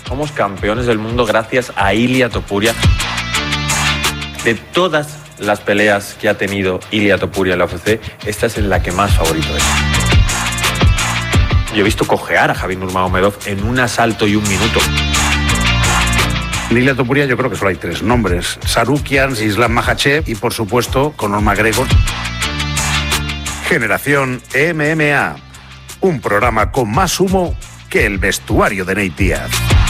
Somos campeones del mundo gracias a Ilia Topuria. De todas las peleas que ha tenido Ilia Topuria en la UFC, esta es en la que más favorito es. Yo he visto cojear a Khabib Nurmagomedov en un asalto y un minuto. En Ilia Topuria yo creo que solo hay 3 nombres: Sarukian, Islam Makhachev y por supuesto Conor McGregor. Generación MMA, un programa con más humo que el vestuario de Nate Diaz.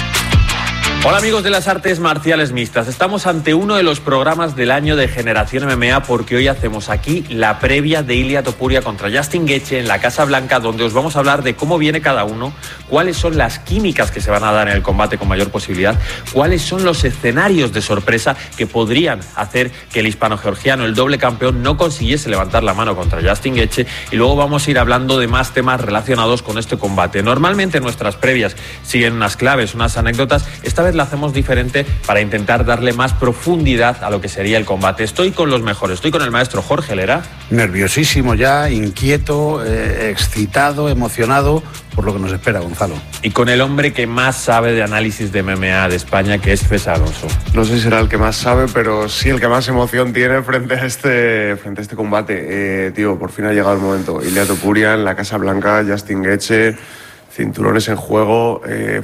Hola amigos de las artes marciales mixtas, estamos ante uno de los programas del año de Generación MMA porque hoy hacemos aquí la previa de Ilia Topuria contra Justin Gaethje en la Casa Blanca, donde os vamos a hablar de cómo viene cada uno, cuáles son las químicas que se van a dar en el combate con mayor posibilidad, cuáles son los escenarios de sorpresa que podrían hacer que el hispano-georgiano, el doble campeón, no consiguiese levantar la mano contra Justin Gaethje, y luego vamos a ir hablando de más temas relacionados con este combate. Normalmente nuestras previas siguen unas claves, unas anécdotas. Esta vez la hacemos diferente para intentar darle más profundidad a lo que sería el combate. Estoy con los mejores, estoy con el maestro Jorge Lera. Nerviosísimo ya, inquieto, excitado, emocionado por lo que nos espera, Gonzalo. Y con el hombre que más sabe de análisis de MMA de España, que es César Alonso. No sé si será el que más sabe, pero sí el que más emoción tiene frente a este combate. Tío, por fin ha llegado el momento. Ilia Topuria en la Casa Blanca, Justin Gaethje, cinturones en juego.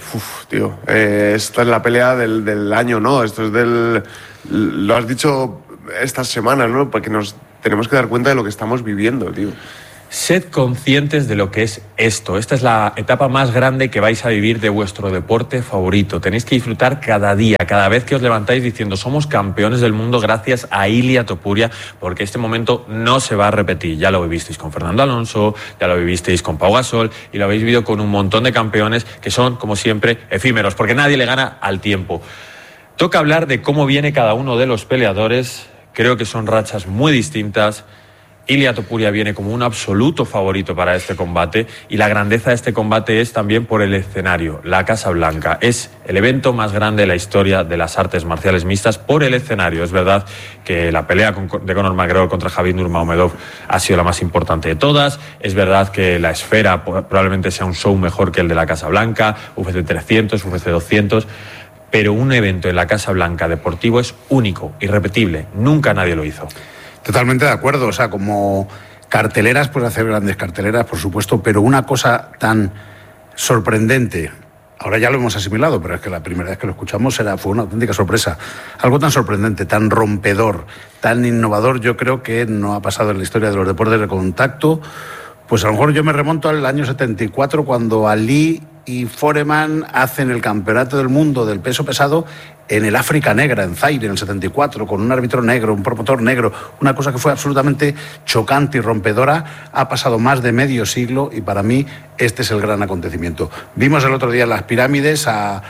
Tío, esta es la pelea del año, ¿no? Esto es lo has dicho estas semanas, ¿no? Porque nos tenemos que dar cuenta de lo que estamos viviendo, tío. Sed conscientes de lo que es esto. Esta es la etapa más grande que vais a vivir de vuestro deporte favorito. Tenéis que disfrutar cada día, cada vez que os levantáis diciendo somos campeones del mundo gracias a Ilia Topuria, porque este momento no se va a repetir. Ya lo vivisteis con Fernando Alonso, ya lo vivisteis con Pau Gasol y lo habéis vivido con un montón de campeones que son, como siempre, efímeros, porque nadie le gana al tiempo. Toca hablar de cómo viene cada uno de los peleadores. Creo que son rachas muy distintas. Ilia Topuria viene como un absoluto favorito para este combate y la grandeza de este combate es también por el escenario, la Casa Blanca. Es el evento más grande de la historia de las artes marciales mixtas por el escenario. Es verdad que la pelea de Conor McGregor contra Khabib Nurmagomedov ha sido la más importante de todas. Es verdad que la esfera probablemente sea un show mejor que el de la Casa Blanca, UFC 300, UFC 200... pero un evento en la Casa Blanca deportivo es único, irrepetible. Nunca nadie lo hizo. Totalmente de acuerdo, o sea, como carteleras, puedes hacer grandes carteleras, por supuesto, pero una cosa tan sorprendente, ahora ya lo hemos asimilado, pero es que la primera vez que lo escuchamos fue una auténtica sorpresa. Algo tan sorprendente, tan rompedor, tan innovador, yo creo que no ha pasado en la historia de los deportes de contacto. Pues a lo mejor yo me remonto al año 74, cuando Ali y Foreman hacen el campeonato del mundo del peso pesado en el África Negra, en Zaire, en el 74, con un árbitro negro, un promotor negro, una cosa que fue absolutamente chocante y rompedora. Ha pasado más de medio siglo y para mí este es el gran acontecimiento. Vimos el otro día en las pirámides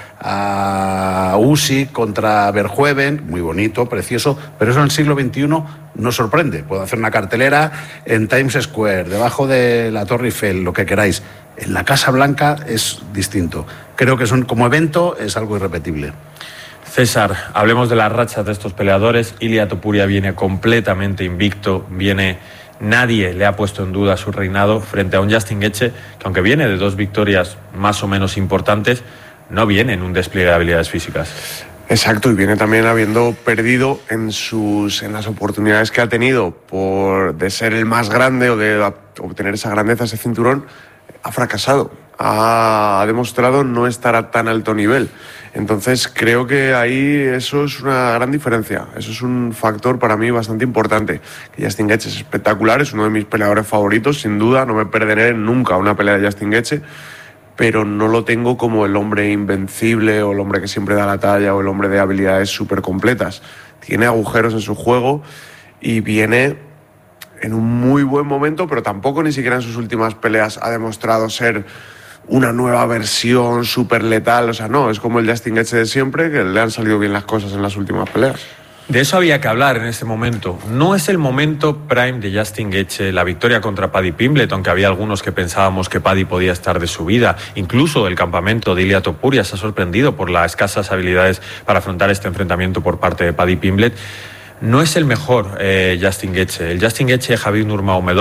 a Usyk contra Verhoeven, muy bonito, precioso, pero eso en el siglo XXI nos sorprende. Puedo hacer una cartelera en Times Square, debajo de la Torre Eiffel, lo que queráis. En la Casa Blanca es distinto. Creo que como evento es algo irrepetible. César, hablemos de las rachas de estos peleadores. Ilia Topuria viene completamente invicto, nadie le ha puesto en duda su reinado frente a un Justin Gaethje que, aunque viene de 2 victorias más o menos importantes, no viene en un despliegue de habilidades físicas. Exacto, y viene también habiendo perdido en las oportunidades que ha tenido de ser el más grande o de obtener esa grandeza, ese cinturón. Ha fracasado, ha demostrado no estar a tan alto nivel. Entonces creo que ahí eso es una gran diferencia, eso es un factor para mí bastante importante. Que Justin Gaethje es espectacular, es uno de mis peleadores favoritos, sin duda, no me perderé nunca una pelea de Justin Gaethje, pero no lo tengo como el hombre invencible o el hombre que siempre da la talla o el hombre de habilidades súper completas. Tiene agujeros en su juego y viene en un muy buen momento, pero tampoco ni siquiera en sus últimas peleas ha demostrado ser una nueva versión súper letal. O sea, no, es como el Justin Gaethje de siempre, que le han salido bien las cosas en las últimas peleas. De eso había que hablar en este momento. No es el momento prime de Justin Gaethje, la victoria contra Paddy Pimblett, aunque había algunos que pensábamos que Paddy podía estar de subida. Incluso el campamento de Ilia Topuria se ha sorprendido por las escasas habilidades para afrontar este enfrentamiento por parte de Paddy Pimblett. No es el mejor Justin Gaethje. El Justin Gaethje de Khabib Nurmagomedov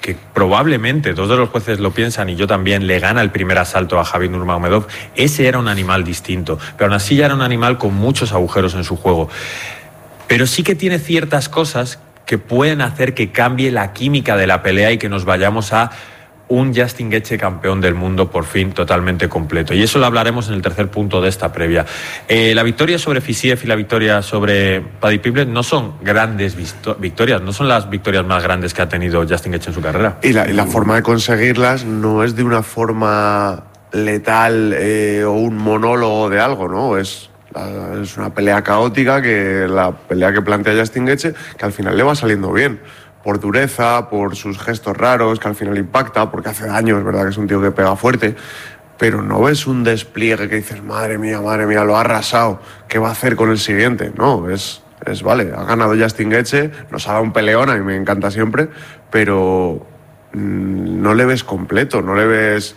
que probablemente dos de los jueces lo piensan y yo también, le gana el primer asalto a Khabib Nurmagomedov, ese era un animal distinto, pero aún así ya era un animal con muchos agujeros en su juego. Pero sí que tiene ciertas cosas que pueden hacer que cambie la química de la pelea y que nos vayamos a un Justin Gaethje campeón del mundo por fin totalmente completo. Y eso lo hablaremos en el tercer punto de esta previa. La victoria sobre Fiziev y la victoria sobre Paddy Pimblett no son grandes victorias, no son las victorias más grandes que ha tenido Justin Gaethje en su carrera. Y la forma de conseguirlas no es de una forma letal o un monólogo de algo, ¿no? Es una pelea caótica, que la pelea que plantea Justin Gaethje, que al final le va saliendo bien. Por dureza, por sus gestos raros, que al final impacta, porque hace daño, es verdad que es un tío que pega fuerte, pero no ves un despliegue que dices, madre mía, lo ha arrasado, ¿qué va a hacer con el siguiente? No, es vale, ha ganado Justin Gaethje, nos ha dado un peleón, a mí me encanta siempre, pero no le ves completo, no le ves...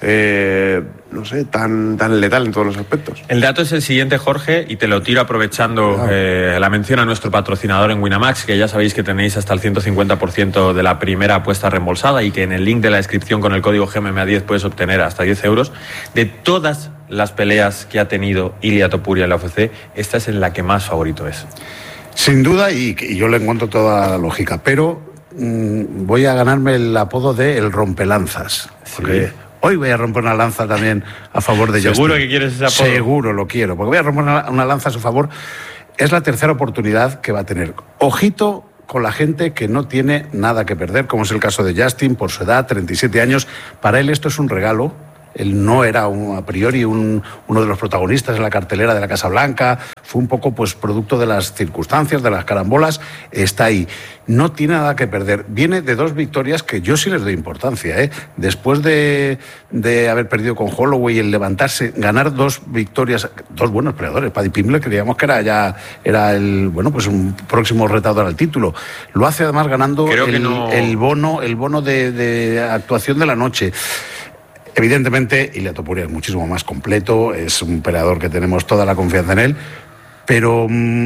no sé, tan letal en todos los aspectos. El dato es el siguiente, Jorge, y te lo tiro aprovechando la mención a nuestro patrocinador en Winamax, que ya sabéis que tenéis hasta el 150% de la primera apuesta reembolsada y que en el link de la descripción con el código GMMA10 puedes obtener hasta 10 euros. De todas las peleas que ha tenido Ilia Topuria en la UFC, esta es en la que más favorito es. Sin duda, y yo le encuentro toda la lógica, pero voy a ganarme el apodo de el rompelanzas. Porque hoy voy a romper una lanza también a favor de Justin. ¿Seguro que quieres ese apodo? Seguro lo quiero, porque voy a romper una lanza a su favor. Es la tercera oportunidad que va a tener. Ojito con la gente que no tiene nada que perder, como es el caso de Justin, por su edad, 37 años. Para él esto es un regalo. Él no era a priori uno de los protagonistas en la cartelera de la Casa Blanca, fue un poco pues producto de las circunstancias, de las carambolas, está ahí. No tiene nada que perder. Viene de 2 victorias que yo sí les doy importancia, ¿eh? Después de haber perdido con Holloway, el levantarse, ganar 2 victorias, 2 buenos peleadores. Paddy Pimblett creíamos que era el pues un próximo retador al título. Lo hace además ganando el bono de actuación de la noche. Evidentemente, Ilia Topuria es muchísimo más completo, es un peleador que tenemos toda la confianza en él, pero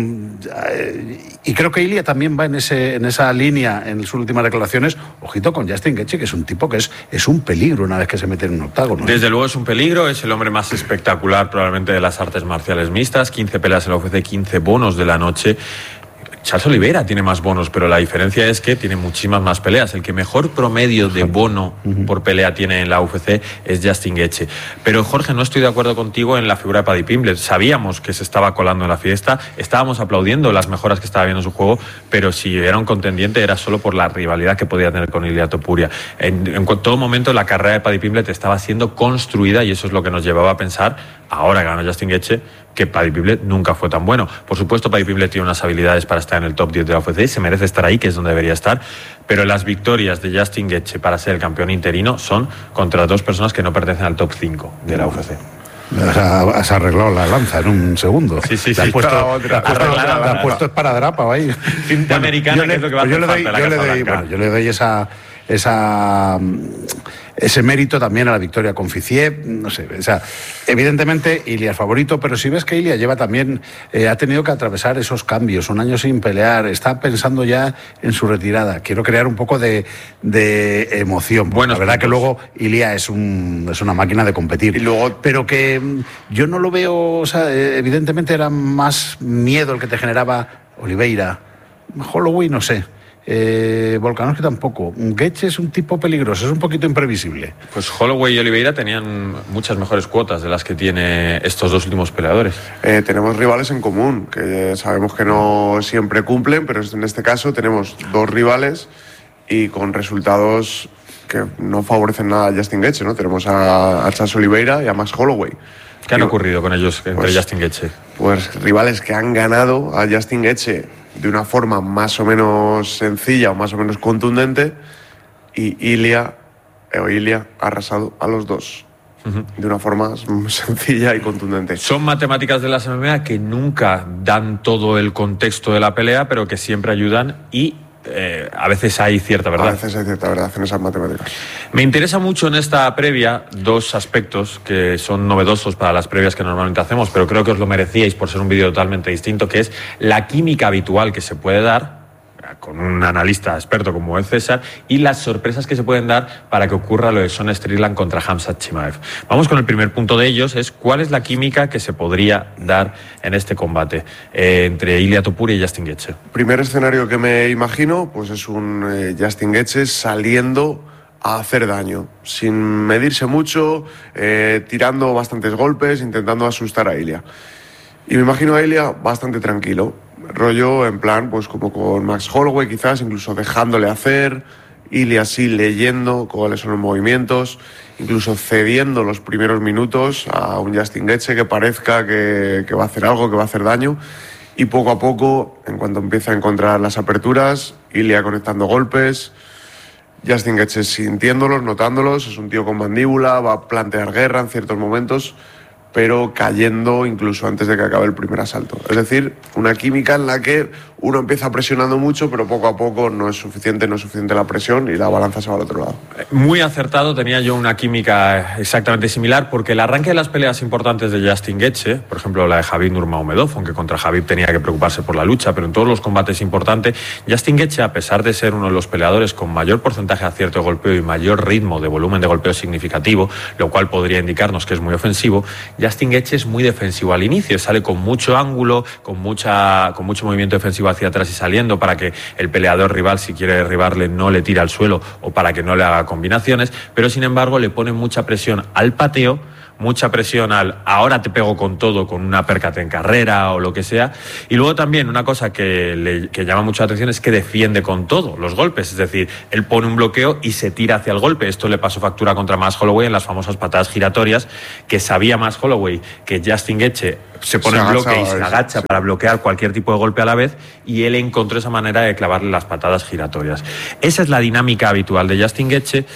y creo que Ilia también va en esa línea en sus últimas declaraciones. Ojito con Justin Gaethje, que es un tipo que es un peligro una vez que se mete en un octágono. Desde luego es un peligro, es el hombre más espectacular probablemente de las artes marciales mixtas, 15 peleas en la UFC, 15 bonos de la noche. Charles Oliveira tiene más bonos, pero la diferencia es que tiene muchísimas más peleas. El que mejor promedio de bono por pelea tiene en la UFC es Justin Gaethje. Pero, Jorge, no estoy de acuerdo contigo en la figura de Paddy Pimblett. Sabíamos que se estaba colando en la fiesta, estábamos aplaudiendo las mejoras que estaba viendo en su juego, pero si era un contendiente era solo por la rivalidad que podía tener con Ilia Topuria. En todo momento la carrera de Paddy Pimblett estaba siendo construida y eso es lo que nos llevaba a pensar, ahora que ganó Justin Gaethje, que Paddy Pimblett nunca fue tan bueno. Por supuesto, Paddy Pimblett tiene unas habilidades para estar en el top 10 de la UFC y se merece estar ahí, que es donde debería estar, pero las victorias de Justin Gaethje para ser el campeón interino son contra 2 personas que no pertenecen al top 5 de la UFC. Has arreglado la lanza en un segundo. Sí. Te has puesto esparadrapa ahí. Cinta americana, que es lo que va a hacer falta. Yo le doy ese mérito también a la victoria con Fiziev, no sé, o sea, evidentemente Ilia es favorito, pero si ves que Ilia lleva también, ha tenido que atravesar esos cambios, un año sin pelear, está pensando ya en su retirada, quiero crear un poco de emoción, la verdad que luego Ilia es una máquina de competir, pero que yo no lo veo, o sea, evidentemente era más miedo el que te generaba Oliveira, Holloway no sé. Volkanovski tampoco. Gaethje es un tipo peligroso, es un poquito imprevisible. Pues Holloway y Oliveira tenían muchas mejores cuotas de las que tiene estos 2 últimos peleadores. Tenemos rivales en común, que sabemos que no siempre cumplen, pero en este caso tenemos 2 rivales y con resultados que no favorecen nada a Justin Gaethje, ¿no? Tenemos a Charles Oliveira y a Max Holloway. ¿Qué han ocurrido con ellos entre Justin Gaethje? Pues rivales que han ganado a Justin Gaethje de una forma más o menos sencilla o más o menos contundente, y Ilia ha arrasado a los 2 de una forma sencilla y contundente. Son matemáticas de las MMA que nunca dan todo el contexto de la pelea, pero que siempre ayudan y a veces hay cierta verdad. A veces hay cierta verdad en esas matemáticas. Me interesa mucho en esta previa 2 aspectos que son novedosos para las previas que normalmente hacemos, pero creo que os lo merecíais por ser un vídeo totalmente distinto, que es la química habitual que se puede dar con un analista experto como es César, y las sorpresas que se pueden dar para que ocurra lo de Son Strickland contra Khamzat Chimaev. Vamos con el primer punto de ellos, es cuál es la química que se podría dar en este combate entre Ilia Topuria y Justin Gaethje. Primer escenario que me imagino, pues es un Justin Gaethje saliendo a hacer daño, sin medirse mucho, tirando bastantes golpes, intentando asustar a Ilia. Y me imagino a Ilia bastante tranquilo, rollo en plan, pues como con Max Holloway quizás, incluso dejándole hacer, Ilia así leyendo cuáles son los movimientos, incluso cediendo los primeros minutos a un Justin Gaethje que parezca que va a hacer algo, que va a hacer daño, y poco a poco, en cuanto empieza a encontrar las aperturas, Ilia conectando golpes, Justin Gaethje sintiéndolos, notándolos, es un tío con mandíbula, va a plantear guerra en ciertos momentos, pero cayendo incluso antes de que acabe el primer asalto. Es decir, una química en la que uno empieza presionando mucho, pero poco a poco no es suficiente la presión y la balanza se va al otro lado. Muy acertado, tenía yo una química exactamente similar, porque el arranque de las peleas importantes de Justin Gaethje, por ejemplo la de Khabib Nurmagomedov, aunque contra Khabib tenía que preocuparse por la lucha, pero en todos los combates importantes, Justin Gaethje, a pesar de ser uno de los peleadores con mayor porcentaje de acierto de golpeo y mayor ritmo de volumen de golpeo significativo, lo cual podría indicarnos que es muy ofensivo, Justin Gaethje es muy defensivo al inicio, sale con mucho ángulo, con mucho movimiento defensivo hacia atrás y saliendo para que el peleador rival, si quiere derribarle, no le tire al suelo o para que no le haga combinaciones, pero sin embargo le pone mucha presión al pateo, mucha presión al ahora te pego con todo, con una uppercut en carrera o lo que sea. Y luego también una cosa que llama mucho la atención es que defiende con todo los golpes, es decir, él pone un bloqueo y se tira hacia el golpe. Esto le pasó factura contra Max Holloway en las famosas patadas giratorias, que sabía Max Holloway que Justin Gaethje se pone en bloque y se agacha para bloquear cualquier tipo de golpe a la vez, y él encontró esa manera de clavarle las patadas giratorias. Esa es la dinámica habitual de Justin Gaethje.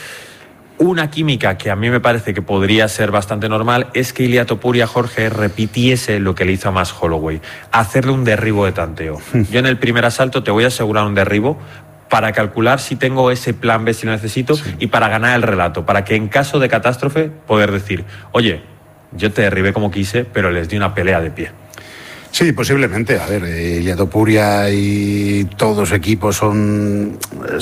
Una química que a mí me parece que podría ser bastante normal es que Ilia Topuria, Jorge, repitiese lo que le hizo a Max Holloway, hacerle un derribo de tanteo. Yo en el primer asalto te voy a asegurar un derribo para calcular si tengo ese plan B si lo necesito, sí, y para ganar el relato, para que en caso de catástrofe poder decir, oye, yo te derribé como quise, pero les di una pelea de pie. Sí, posiblemente. A ver, Ilia Topuria y todo su equipo son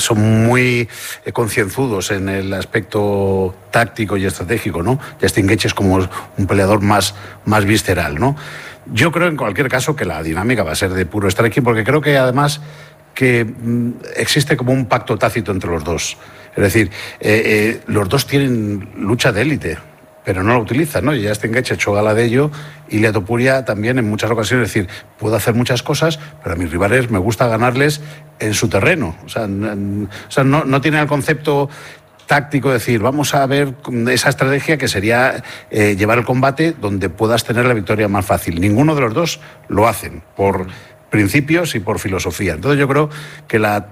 muy concienzudos en el aspecto táctico y estratégico, ¿no? Justin Gaethje es como un peleador más visceral, ¿no? Yo creo en cualquier caso que la dinámica va a ser de puro striking, porque creo que además que existe como un pacto tácito entre los dos. Es decir, los dos tienen lucha de élite, pero no lo utilizan, ¿no? Y Justin Gaethje ha hecho gala de ello, y Ilia Topuria también en muchas ocasiones, es decir, puedo hacer muchas cosas, pero a mis rivales me gusta ganarles en su terreno. O sea, no tiene el concepto táctico de decir, vamos a ver esa estrategia que sería llevar el combate donde puedas tener la victoria más fácil. Ninguno de los dos lo hacen por principios y por filosofía. Entonces yo creo que la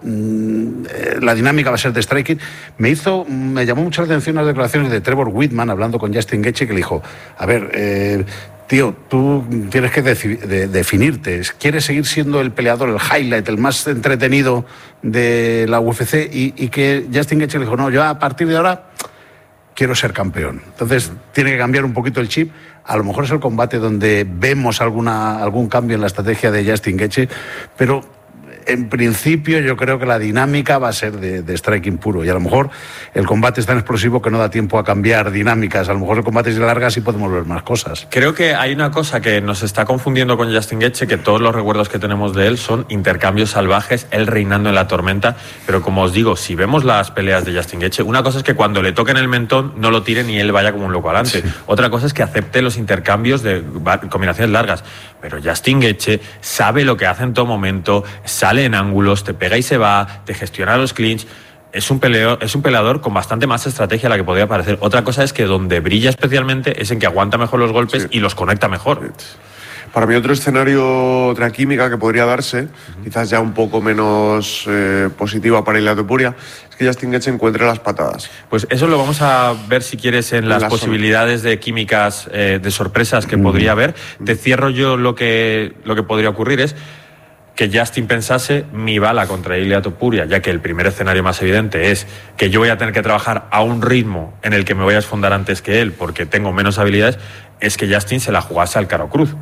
dinámica va a ser de striking. Me llamó mucho la atención las declaraciones de Trevor Whitman hablando con Justin Gaethje, que le dijo, a ver, tío, tú tienes que definirte. ¿Quieres seguir siendo el peleador, el highlight, el más entretenido de la UFC? Y que Justin Gaethje le dijo, no, yo a partir de ahora quiero ser campeón. Entonces tiene que cambiar un poquito el chip. A lo mejor es el combate donde vemos algún cambio en la estrategia de Justin Gaethje, pero en principio yo creo que la dinámica va a ser de striking puro, y a lo mejor el combate es tan explosivo que no da tiempo a cambiar dinámicas. A lo mejor el combate es largo y podemos ver más cosas. Creo que hay una cosa que nos está confundiendo con Justin Gaethje, que todos los recuerdos que tenemos de él son intercambios salvajes, él reinando en la tormenta, pero como os digo, si vemos las peleas de Justin Gaethje, una cosa es que cuando le toquen el mentón no lo tiren y él vaya como un loco adelante, sí. Otra cosa es que acepte los intercambios de combinaciones largas, pero Justin Gaethje sabe lo que hace en todo momento, sale en ángulos, te pega y se va, te gestiona los clinch. Es un peleador con bastante más estrategia a la que podría parecer. Otra cosa es que donde brilla especialmente es en que aguanta mejor los golpes, sí, y los conecta mejor. Para mí otro escenario, otra química que podría darse, quizás ya un poco menos positiva para Ilia Topuria, es que Justin Gaethje encuentre las patadas. Pues eso lo vamos a ver, si quieres, en las posibilidades de químicas, de sorpresas que podría haber. Te cierro yo lo que podría ocurrir es que Justin pensase mi bala contra Ilia Topuria, ya que el primer escenario más evidente es que yo voy a tener que trabajar a un ritmo en el que me voy a esfondar antes que él porque tengo menos habilidades, es que Justin se la jugase al Caro Cruz.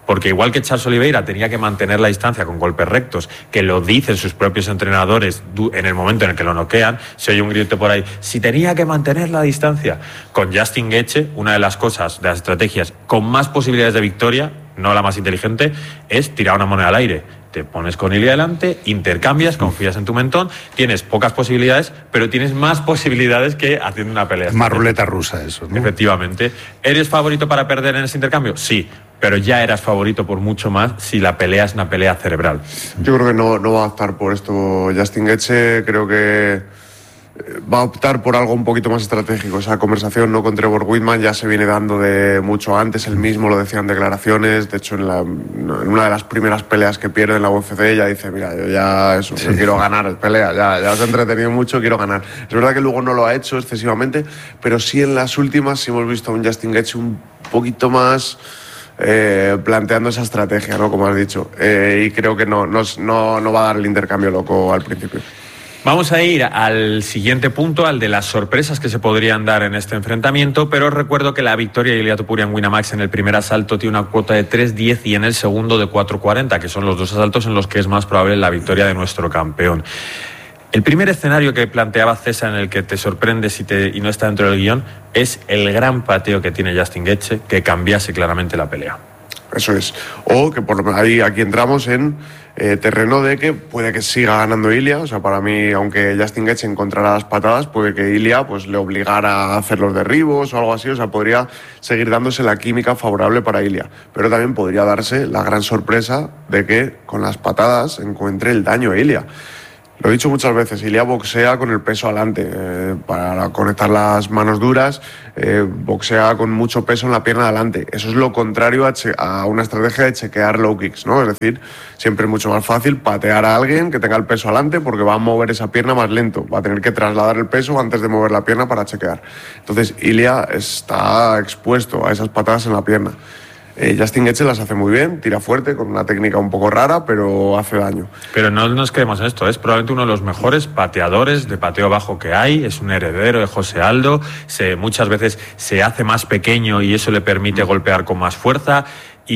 Porque igual que Charles Oliveira tenía que mantener la distancia con golpes rectos, que lo dicen sus propios entrenadores en el momento en el que lo noquean, se oye un grito por ahí, si tenía que mantener la distancia. Con Justin Gaethje, una de las cosas, de las estrategias con más posibilidades de victoria, no la más inteligente, es tirar una moneda al aire. Te pones con Ilia delante, intercambias, confías en tu mentón, tienes pocas posibilidades, pero tienes más posibilidades que haciendo una pelea. Es más ruleta rusa eso, ¿no? Efectivamente. ¿Eres favorito para perder en ese intercambio? Sí, pero ya eras favorito por mucho más si la pelea es una pelea cerebral. Yo creo que no va a optar por esto Justin Gaethje, creo que va a optar por algo un poquito más estratégico. Esa conversación no con Trevor Whitman ya se viene dando de mucho antes, él mismo lo decía en declaraciones, de hecho en una de las primeras peleas que pierde en la UFC ya dice, mira, yo quiero ganar pelea, ya os he entretenido mucho, quiero ganar. Es verdad que luego no lo ha hecho excesivamente, pero sí en las últimas sí hemos visto a un Justin Gaethje un poquito más planteando esa estrategia, ¿no? Como has dicho, y creo que no va a dar el intercambio loco al principio. Vamos a ir al siguiente punto, al de las sorpresas que se podrían dar en este enfrentamiento, pero os recuerdo que la victoria de Ilia Topuria en Winamax en el primer asalto tiene una cuota de 3.10 y en el segundo de 4.40, que son los dos asaltos en los que es más probable la victoria de nuestro campeón. El primer escenario que planteaba César, en el que te sorprendes y no está dentro del guión, es el gran pateo que tiene Justin Gaethje, que cambiase claramente la pelea. Eso es. O que por ahí aquí entramos en terreno de que puede que siga ganando Ilia. O sea, para mí, aunque Justin Gaethje encontrara las patadas, puede que Ilia pues le obligara a hacer los derribos o algo así. O sea, podría seguir dándose la química favorable para Ilia. Pero también podría darse la gran sorpresa de que con las patadas encuentre el daño a Ilia. Lo he dicho muchas veces, Ilia boxea con el peso adelante, para conectar las manos duras, boxea con mucho peso en la pierna adelante. Eso es lo contrario a una estrategia de chequear low kicks, ¿no? Es decir, siempre es mucho más fácil patear a alguien que tenga el peso adelante porque va a mover esa pierna más lento, va a tener que trasladar el peso antes de mover la pierna para chequear. Entonces, Ilia está expuesto a esas patadas en la pierna. Justin Gaethje las hace muy bien, tira fuerte, con una técnica un poco rara, pero hace daño. Pero no nos quedemos en esto, es probablemente uno de los mejores pateadores de pateo bajo que hay, es un heredero de José Aldo, muchas veces se hace más pequeño y eso le permite golpear con más fuerza.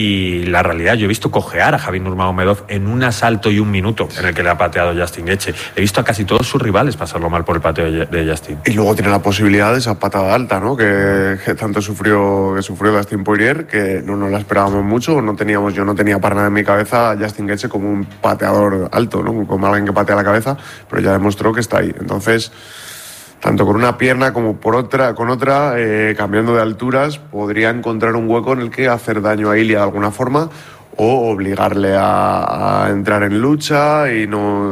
Y la realidad, yo he visto cojear a Javid Nurmagomedov en un asalto y un minuto en el que le ha pateado Justin Gaethje. He visto a casi todos sus rivales pasarlo mal por el pateo de Justin. Y luego tiene la posibilidad de esa patada alta, ¿no? Que tanto sufrió Dustin Poirier, que no nos la esperábamos mucho. Yo no tenía para nada en mi cabeza a Justin Gaethje como un pateador alto, ¿no? Como alguien que patea la cabeza, pero ya demostró que está ahí. Entonces, tanto con una pierna como con otra, cambiando de alturas, podría encontrar un hueco en el que hacer daño a Ilia de alguna forma o obligarle a entrar en lucha y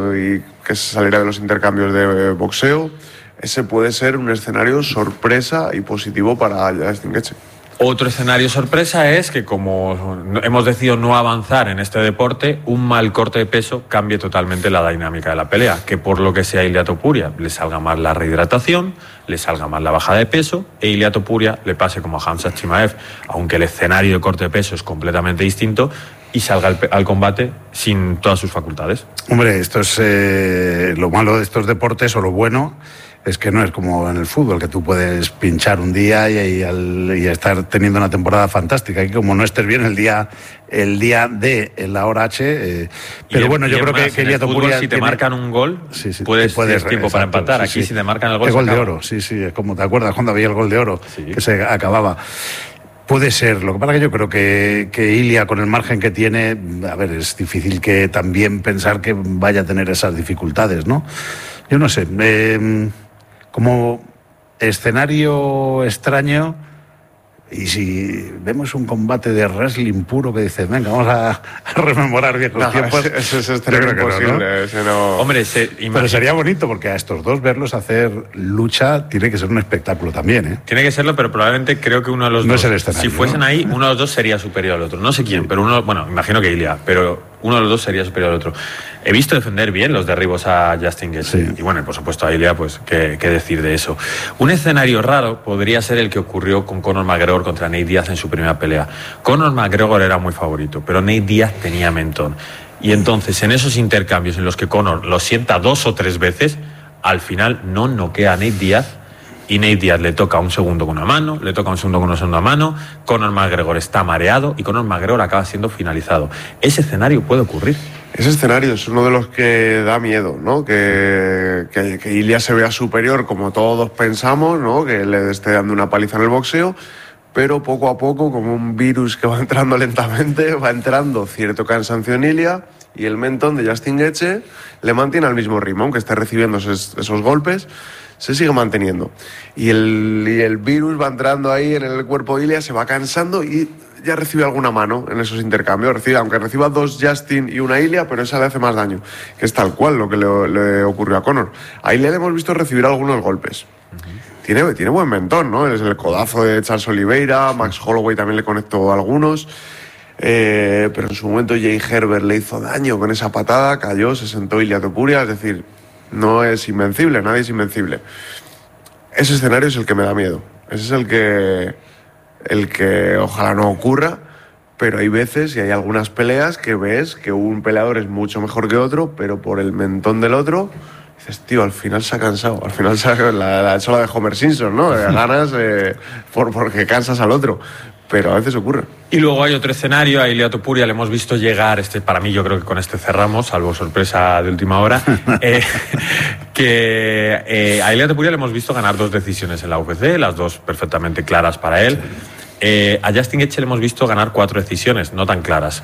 que se saliera de los intercambios de boxeo. Ese puede ser un escenario sorpresa y positivo para Justin Gaethje. Otro escenario sorpresa es que, como hemos decidido no avanzar en este deporte, un mal corte de peso cambie totalmente la dinámica de la pelea. Que por lo que sea Ilia Topuria le salga más la rehidratación, le salga más la bajada de peso, e Ilia Topuria le pase como a Khamzat Chimaev, aunque el escenario de corte de peso es completamente distinto, y salga al combate sin todas sus facultades. Hombre, esto es lo malo de estos deportes, o lo bueno, es que no es como en el fútbol, que tú puedes pinchar un día y estar teniendo una temporada fantástica. Y como no estés bien el día de la hora H. Pero bueno, yo creo que Ilia Topuria, si te marcan un gol, puedes tiempo para empatar. Aquí si te marcan el gol, el gol de oro, sí, es como te acuerdas cuando había el gol de oro, que se acababa. Puede ser, lo que pasa es que yo creo que Ilia, con el margen que tiene, a ver, es difícil que también pensar que vaya a tener esas dificultades, ¿no? Yo no sé, como escenario extraño, y si vemos un combate de wrestling puro que dice, venga, vamos a rememorar viejos tiempos. Eso es imposible. ¿No? Hombre, pero sería bonito, porque a estos dos verlos hacer lucha tiene que ser un espectáculo también, ¿eh? Tiene que serlo, pero probablemente creo que uno de los dos, es el escenario, si fuesen ahí, uno de los dos sería superior al otro. No sé quién, pero imagino que Ilia, pero uno de los dos sería superior al otro. He visto defender bien los derribos a Justin Gaethje. Y bueno, por supuesto a Ilia, pues qué decir de eso. Un escenario raro podría ser el que ocurrió con Conor McGregor contra Nate Diaz en su primera pelea. Conor McGregor era muy favorito, pero Nate Diaz tenía mentón. Y entonces, en esos intercambios en los que Conor lo sienta 2 o 3 veces, al final no noquea a Nate Diaz y Nate Diaz le toca un segundo con una mano, le toca un segundo con una segunda mano, Conor McGregor está mareado y Conor McGregor acaba siendo finalizado. Ese escenario puede ocurrir. Ese escenario es uno de los que da miedo, ¿no? Que Ilia se vea superior como todos pensamos, ¿no? Que le esté dando una paliza en el boxeo, pero poco a poco, como un virus que va entrando lentamente, va entrando cierto cansancio en Ilia y el mentón de Justin Gaethje le mantiene al mismo ritmo, aunque esté recibiendo esos golpes, se sigue manteniendo. Y el virus va entrando ahí en el cuerpo de Ilia, se va cansando y ya recibe alguna mano en esos intercambios. Aunque reciba 2 Justin y una Ilia, pero esa le hace más daño, que es tal cual lo que le ocurrió a Conor. A Ilia le hemos visto recibir algunos golpes. Tiene buen mentón, ¿no? Es el codazo de Charles Oliveira, Max Holloway también le conectó algunos. Pero en su momento Jay Herbert le hizo daño con esa patada, cayó, se sentó Ilia Topuria, es decir, no es invencible, nadie es invencible. Ese escenario es el que me da miedo. Ese es el que ojalá no ocurra, pero hay veces y hay algunas peleas que ves que un peleador es mucho mejor que otro, pero por el mentón del otro dices, tío, al final se ha cansado, al final la ha hecho la de Homer Simpson, ¿no? Ganas porque cansas al otro, pero a veces ocurre. Y luego hay otro escenario, a Ilia Topuria le hemos visto llegar, para mí yo creo que con este cerramos, salvo sorpresa de última hora, a Ilia Topuria le hemos visto ganar 2 decisiones en la UFC, las 2 perfectamente claras para él. A Justin Gaethje le hemos visto ganar 4 decisiones, no tan claras.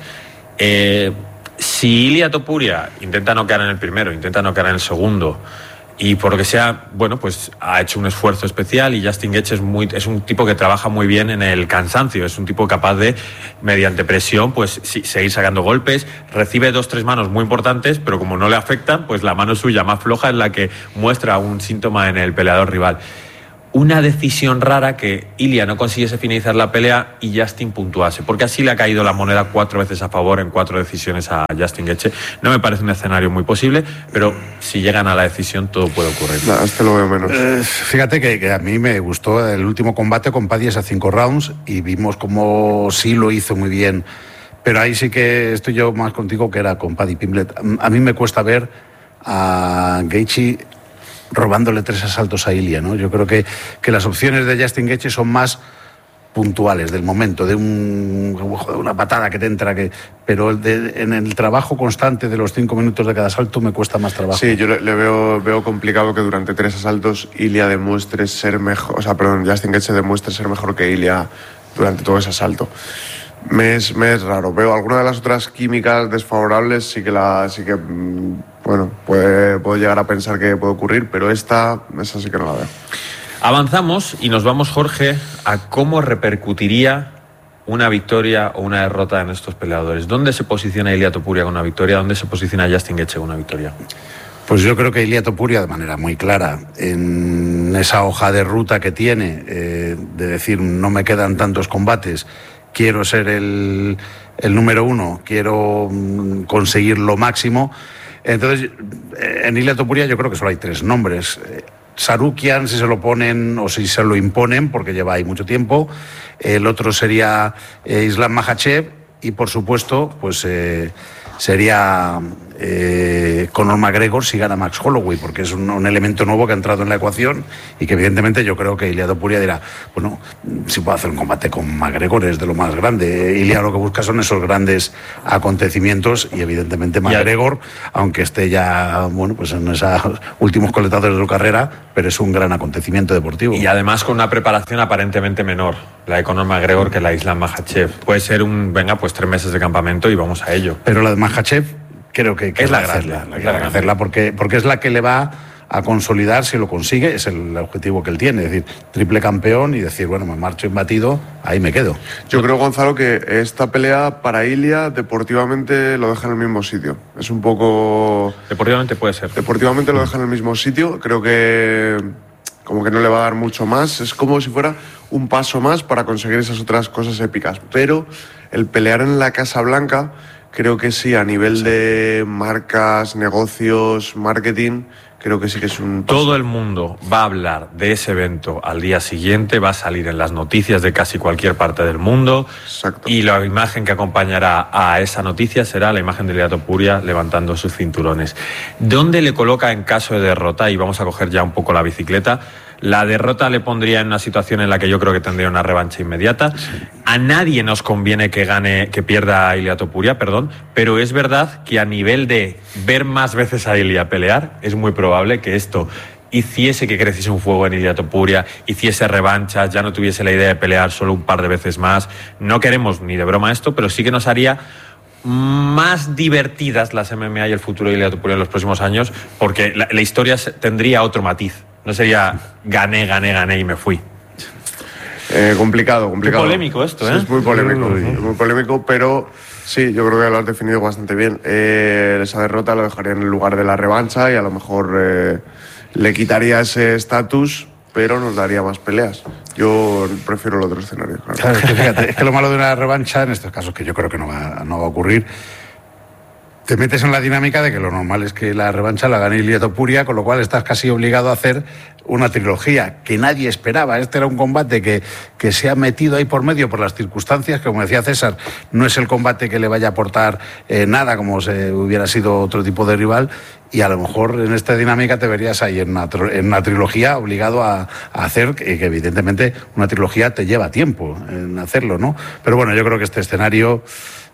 Si Ilia Topuria intenta noquear en el primero, intenta noquear en el segundo, y por lo que sea, bueno, pues ha hecho un esfuerzo especial, y Justin Gaethje es un tipo que trabaja muy bien en el cansancio, es un tipo capaz de, mediante presión, pues seguir sacando golpes, recibe 2-3 manos muy importantes, pero como no le afectan, pues la mano suya más floja es la que muestra un síntoma en el peleador rival. Una decisión rara que Ilia no consiguiese finalizar la pelea y Justin puntuase, porque así le ha caído la moneda 4 veces a favor en 4 decisiones a Justin Gaethje. No me parece un escenario muy posible, pero si llegan a la decisión todo puede ocurrir. Este lo veo menos. Fíjate que a mí me gustó el último combate con Paddy a 5 rounds y vimos cómo sí lo hizo muy bien, pero ahí sí que estoy yo más contigo, que era con Paddy Pimblett. A mí me cuesta ver a Gaethje robándole 3 asaltos a Ilia, ¿no? Yo creo que las opciones de Justin Gaethje son más puntuales, del momento, de una patada que te entra, pero en el trabajo constante de los 5 minutos de cada asalto me cuesta más trabajo. Sí, yo le veo complicado que durante 3 asaltos Ilia demuestre ser mejor, Justin Gaethje demuestre ser mejor que Ilia durante todo ese asalto. Me es raro. Veo alguna de las otras químicas desfavorables, sí que bueno, puedo llegar a pensar que puede ocurrir, pero esa sí que no la veo. Avanzamos y nos vamos, Jorge, a cómo repercutiría una victoria o una derrota en estos peleadores. ¿Dónde se posiciona Ilia Topuria con una victoria? ¿Dónde se posiciona Justin Gaethje con una victoria? Pues yo creo que Ilia Topuria, de manera muy clara, en esa hoja de ruta que tiene, de decir, no me quedan tantos combates, quiero ser el número 1, quiero conseguir lo máximo. Entonces, en Ilia Topuria yo creo que solo hay 3 nombres. Sarukian, si se lo ponen o si se lo imponen, porque lleva ahí mucho tiempo. El otro sería Islam Makhachev y, por supuesto, pues sería Conor McGregor si gana Max Holloway, porque es un elemento nuevo que ha entrado en la ecuación y que evidentemente yo creo que Ilia Topuria dirá, bueno, si puedo hacer un combate con McGregor es de lo más grande. Ilia lo que busca son esos grandes acontecimientos y evidentemente McGregor, aunque esté ya, bueno, pues en esos últimos coletazos de su carrera, pero es un gran acontecimiento deportivo. Y además con una preparación aparentemente menor, la de Conor McGregor, que la Islam Makhachev. Puede ser 3 meses de campamento y vamos a ello. Pero la de Makhachev creo que es la hacerla porque es la que le va a consolidar, si lo consigue, es el objetivo que él tiene, es decir, triple campeón y decir, bueno, me marcho imbatido, ahí me quedo. Yo creo, Gonzalo, que esta pelea para Ilia deportivamente lo deja en el mismo sitio. Es un poco... Deportivamente puede ser. Deportivamente lo deja en el mismo sitio, creo que como que no le va a dar mucho más, es como si fuera un paso más para conseguir esas otras cosas épicas, pero el pelear en la Casa Blanca, creo que sí, a nivel de marcas, negocios, marketing, creo que sí que es un paso. Todo el mundo va a hablar de ese evento al día siguiente, va a salir en las noticias de casi cualquier parte del mundo. Exacto. Y la imagen que acompañará a esa noticia será la imagen de Ilia Topuria levantando sus cinturones. ¿Dónde le coloca en caso de derrota? Y vamos a coger ya un poco la bicicleta. La derrota le pondría en una situación en la que yo creo que tendría una revancha inmediata. A nadie nos conviene que pierda a Ilia Topuria, pero es verdad que a nivel de ver más veces a Ilia pelear, es muy probable que esto hiciese que creciese un fuego en Ilia Topuria, hiciese revanchas, ya no tuviese la idea de pelear solo un par de veces más. No queremos ni de broma esto, pero sí que nos haría más divertidas las MMA y el futuro de Ilia Topuria en los próximos años, porque la historia tendría otro matiz. No sería gané y me fui. Complicado. Muy polémico esto, ¿eh? Sí, es muy polémico, pero sí, yo creo que lo has definido bastante bien. Esa derrota lo dejaría en el lugar de la revancha y a lo mejor le quitaría ese estatus, pero nos daría más peleas. Yo prefiero el otro escenario. Claro, es que fíjate, es que lo malo de una revancha, en estos casos, que yo creo que no va a ocurrir, te metes en la dinámica de que lo normal es que la revancha la gane Ilia Topuria, con lo cual estás casi obligado a hacer una trilogía que nadie esperaba. Este era un combate que se ha metido ahí por medio por las circunstancias, que como decía César, no es el combate que le vaya a aportar nada como si hubiera sido otro tipo de rival, y a lo mejor en esta dinámica te verías ahí en una trilogía obligado a hacer, que evidentemente una trilogía te lleva tiempo en hacerlo, ¿no? Pero bueno, yo creo que este escenario,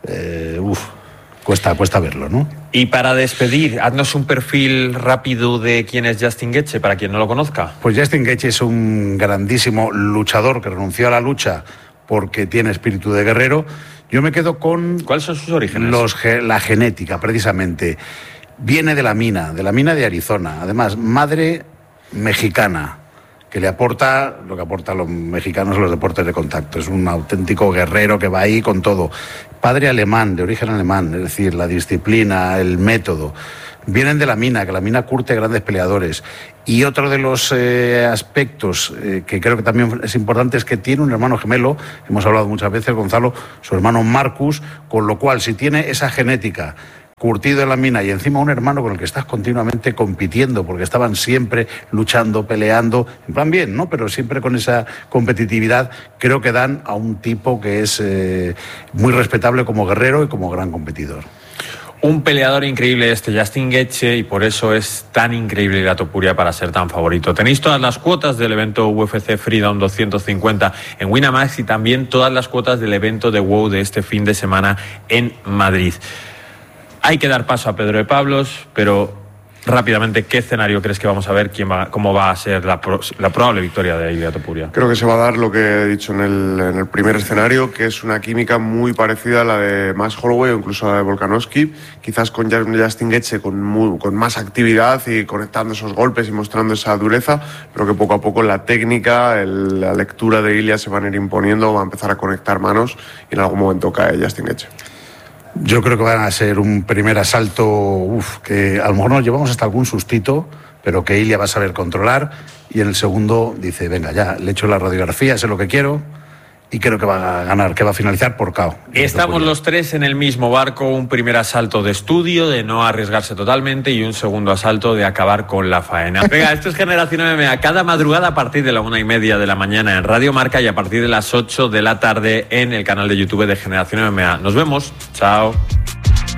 Cuesta verlo, ¿no? Y para despedir, haznos un perfil rápido de quién es Justin Gaethje, para quien no lo conozca. Pues Justin Gaethje es un grandísimo luchador que renunció a la lucha porque tiene espíritu de guerrero. Yo me quedo con... ¿Cuáles son sus orígenes? La genética, precisamente. Viene de la mina de Arizona. Además, madre mexicana, que le aporta lo que aportan los mexicanos en los deportes de contacto. Es un auténtico guerrero que va ahí con todo. Padre alemán, de origen alemán, es decir, la disciplina, el método. Vienen de la mina, que la mina curte grandes peleadores. Y otro de los aspectos que creo que también es importante es que tiene un hermano gemelo, hemos hablado muchas veces, Gonzalo, su hermano Marcus, con lo cual, si tiene esa genética curtido en la mina y encima un hermano con el que estás continuamente compitiendo, porque estaban siempre luchando, peleando, en plan bien, ¿no? Pero siempre con esa competitividad, creo que dan a un tipo que es muy respetable como guerrero y como gran competidor. Un peleador increíble Justin Gaethje, y por eso es tan increíble Ilia Topuria para ser tan favorito. Tenéis todas las cuotas del evento UFC Freedom 250 en Winamax y también todas las cuotas del evento de WOW de este fin de semana en Madrid. Hay que dar paso a Pedro de Pablos, pero rápidamente, ¿qué escenario crees que vamos a ver? ¿Cómo va a ser la probable victoria de Ilia Topuria? Creo que se va a dar lo que he dicho en el primer escenario, que es una química muy parecida a la de Max Holloway o incluso a la de Volkanovski, quizás con Justin Gaethje con más actividad y conectando esos golpes y mostrando esa dureza, pero que poco a poco la técnica, la lectura de Ilia se van a ir imponiendo, va a empezar a conectar manos y en algún momento cae Justin Gaethje. Yo creo que van a ser un primer asalto, que a lo mejor nos llevamos hasta algún sustito, pero que Ilia va a saber controlar, y en el segundo dice, venga, ya, le he hecho la radiografía, sé lo que quiero, y creo que va a ganar, que va a finalizar por KO. Estamos los tres en el mismo barco, un primer asalto de estudio, de no arriesgarse totalmente, y un segundo asalto de acabar con la faena. Venga, esto es Generación MMA, cada madrugada a partir de la 1:30 de la mañana en Radio Marca y a partir de las 8 de la tarde en el canal de YouTube de Generación MMA. Nos vemos, chao.